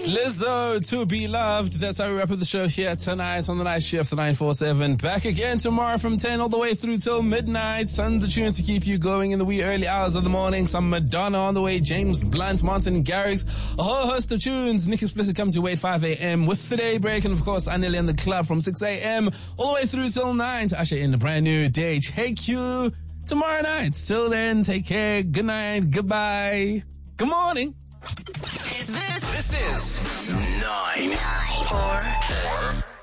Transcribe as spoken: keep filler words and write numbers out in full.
It's Lizzo, To Be Loved. That's how we wrap up the show here tonight on the Night Shift, the nine four seven. Back again tomorrow from ten all the way through till midnight. Tons of tunes to keep you going in the wee early hours of the morning. Some Madonna on the way, James Blunt, Martin Garrix, a whole host of tunes. Nick Explicit comes your way at five a.m. with the day break, and of course, Anil in the club from six a.m. all the way through till nine to usher in a brand new day. Take you tomorrow night. Till then, take care. Good night. Goodbye. Good morning. Is this? This is nine four four.